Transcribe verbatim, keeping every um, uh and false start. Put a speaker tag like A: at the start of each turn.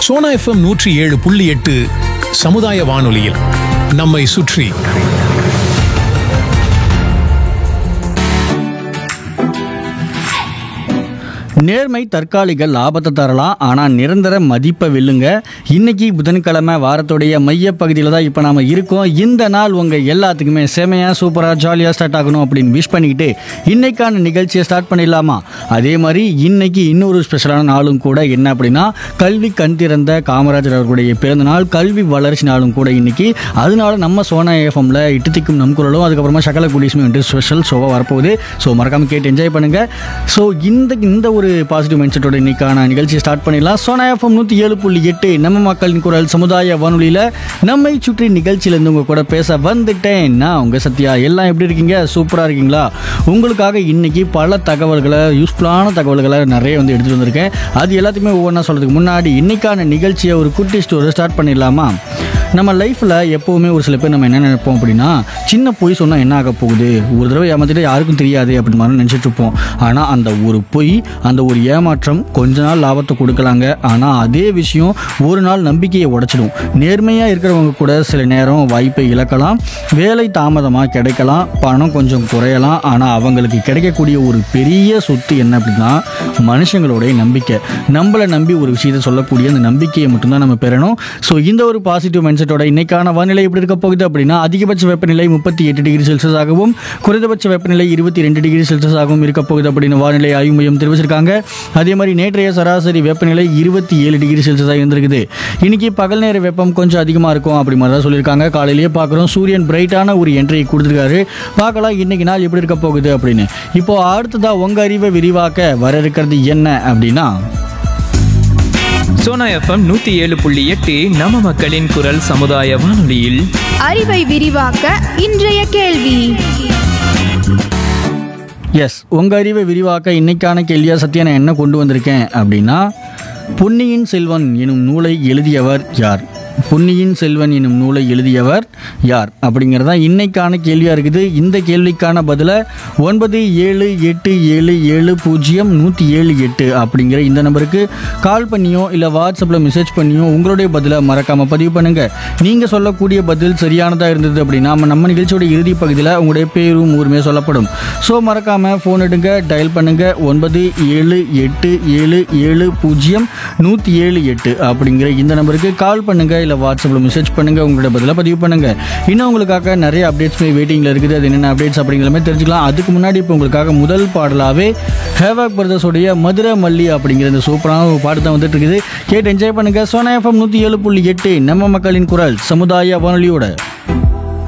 A: Sona FM நூற்றி ஏழு புள்ளி எட்டு சமுதாய வானொலியில் நம்மை சுற்றி.
B: நேர்மை தற்காலிக லாபத்தை தரலாம், ஆனால் நிரந்தர மதிப்பை வெல்லுங்க. இன்னைக்கு புதன்கிழமை வாரத்துடைய மையப்பகுதியில் தான் இப்போ நாம் இருக்கோம். இந்த நாள் உங்கள் எல்லாத்துக்குமே செமையாக சூப்பராக ஜாலியாக ஸ்டார்ட் ஆகணும் அப்படின்னு விஷ் பண்ணிக்கிட்டு இன்னைக்கான நிகழ்ச்சியை ஸ்டார்ட் பண்ணிடலாமா? அதே மாதிரி இன்னைக்கு இன்னொரு ஸ்பெஷலான நாளும் கூட. என்ன அப்படின்னா, கல்வி கண் திறந்த காமராஜர் அவர்களுடைய பிறந்த நாள், கல்வி வளர்ச்சி நாளும் கூட இன்னைக்கு. அதனால நம்ம சோனா எஃப்எம்ல இட்டுத்திக்கும் நம் குரலும் அதுக்கப்புறமா சகல குடிசுமே வந்து ஸ்பெஷல் ஷோவாக வரப்போகுது. ஸோ மறக்காமல் கேட்டு என்ஜாய் பண்ணுங்க. ஸோ இந்த இந்த ஒரு பாசிட்டிவ் மைண்ட் செட்டோட இன்னைக்கான நிகழ்ச்சியை ஸ்டார்ட் பண்ணிடலாம். சோனா எஃப்எம் நூற்றி ஏழு புள்ளி எட்டு நம்ம மக்களின் குரல் சமுதாய வானொலியில் நம்மை சுற்றி நிகழ்ச்சியிலேருந்து உங்கள் கூட பேச வந்துட்டேன். நான் உங்கள் சத்யா. எல்லாம் எப்படி இருக்கீங்க? சூப்பராக இருக்கீங்களா? உங்களுக்காக இன்னைக்கு பல தகவல்களை, யூஸ்ஃபுல்லான தகவல்களை நிறைய வந்து எடுத்துகிட்டு வந்திருக்கேன். அது எல்லாத்தையுமே ஒவ்வொன்றா சொல்கிறதுக்கு முன்னாடி இன்னைக்கான நிகழ்ச்சியை ஒரு குட்டி ஸ்டோரி ஸ்டார்ட் பண்ணிடலாமா? நம்ம லைஃப்பில் எப்போவுமே ஒரு சில பேர் நம்ம என்ன நினைப்போம் அப்படின்னா, சின்ன பொய் சொன்னால் என்ன ஆக போகுது, ஒரு தடவை ஏமாற்றிட்டு யாருக்கும் தெரியாது அப்படி மாதிரி நினச்சிட்டு இருப்போம். ஆனால் அந்த ஒரு பொய், அந்த ஒரு ஏமாற்றம் கொஞ்ச நாள் லாபத்தை கொடுக்கலாங்க. ஆனால் அதே விஷயம் ஒரு நாள் நம்பிக்கையை உடைச்சிடும். நேர்மையாக இருக்கிறவங்க கூட சில நேரம் வாய்ப்பை இழக்கலாம், வேலை தாமதமாக கிடைக்கலாம், பணம் கொஞ்சம் குறையலாம். ஆனால் அவங்களுக்கு கிடைக்கக்கூடிய ஒரு பெரிய சொத்து என்ன அப்படின்னா, மனுஷங்களுடைய நம்பிக்கை. நம்மளை நம்பி ஒரு விஷயத்தை சொல்லக்கூடிய அந்த நம்பிக்கையை மட்டும்தான் நம்ம பெறணும். ஸோ இந்த ஒரு பாசிட்டிவ் மைண்ட் செட்டோட இன்னைக்கான வானிலை எப்படி இருக்க போகுது அப்படின்னா, அதிகபட்ச வெப்பநிலை முப்பத்தி எட்டு டிகிரி செல்சியஸ் ஆகவும் குறைந்தபட்ச வெப்பநிலை இருபத்தி ரெண்டு டிகிரி செல்சியஸ் ஆகவும் இருக்க போகுது அப்படின்னு வானிலை ஆய்வு மையம் தெரிவிச்சிருக்காங்க. அதே மாதிரி நேற்றைய சராசரி வெப்பநிலை இருபத்தி ஏழு டிகிரி செல்சியஸாக இருந்திருக்குது. இன்னைக்கு பகல் நேர வெப்பம் கொஞ்சம் அதிகமாக இருக்கும் அப்படி மாதிரி தான் சொல்லியிருக்காங்க. காலையிலேயே பார்க்குறோம், சூரியன் பிரைட்டான ஒரு என்ட்ரியை கொடுத்துருக்காரு. பார்க்கலாம் இன்னைக்கு நாள் எப்படி இருக்க போகுது அப்படின்னு. இப்போ அடுத்ததா உங்க அறிவை விரிவாக்க வர இருக்கிறது என்ன அப்படின்னா,
C: சோனா எஃப்எம் நூத்தி ஏழு புள்ளி எட்டு நம்ம மக்களின் குரல் சமுதாய வானொலியில்
D: அறிவை விரிவாக்க இன்றைய கேள்வி.
B: எஸ், உங்கள் அறிவை விரிவாக்க இன்னைக்கான கேள்வியாக சத்யா நான் என்ன கொண்டு வந்திருக்கேன் அப்படின்னா, பொன்னியின் செல்வன் எனும் நூலை எழுதியவர் யார்? பொன்னியின் செல்வன் எனும் நூலை எழுதியவர் யார் அப்படிங்கிறதா இன்னைக்கான கேள்வியாக இருக்குது. இந்த கேள்விக்கான பதிலை ஒன்பது ஏழு எட்டு ஏழு ஏழு பூஜ்ஜியம் நூற்றி ஏழு எட்டு அப்படிங்கிற இந்த நம்பருக்கு கால் பண்ணியோ இல்லை வாட்ஸ்அப்பில் மெசேஜ் பண்ணியோ உங்களுடைய பதிலை மறக்காமல் பதிவு பண்ணுங்கள். நீங்கள் சொல்லக்கூடிய பதில் சரியானதாக இருந்தது அப்படின்னா நம்ம நம்ம நிகழ்ச்சியோட இறுதி பகுதியில் உங்களுடைய பேரும் ஊருமே சொல்லப்படும். ஸோ மறக்காமல் ஃபோன் எடுங்க, டயல் பண்ணுங்கள் ஒன்பது ஏழு எட்டு ஏழு ஏழு பூஜ்ஜியம் நூற்றி ஏழு எட்டு அப்படிங்கிற இந்த நம்பருக்கு கால் பண்ணுங்கள், இல்லை வாட்ஸ்அப்பில் மெசேஜ் பண்ணுங்கள், உங்களோட பதிலாக பதிவு பண்ணுங்கள். இன்னும் உங்களுக்காக நிறைய அப்டேட்ஸ் வெயிட்டிங்கில் இருக்குது. அது என்னென்ன அப்டேட்ஸ் அப்படிங்கிறமே தெரிஞ்சுக்கலாம். அதுக்கு முன்னாடி இப்போ உங்களுக்காக முதல் பாடலாகவே ஹேவாக் பிரதர்ஸோடைய மதுரை மல்லி அப்படிங்கிற இந்த சூப்பரான பாட்டு தான் வந்துட்டு இருக்குது. கேட்டு என்ஜாய் பண்ணுங்கள். சோனா எஃப்எம் நூற்றி ஏழு புள்ளி எட்டு நம்ம மக்களின் குரல் சமுதாய வானொலியோட.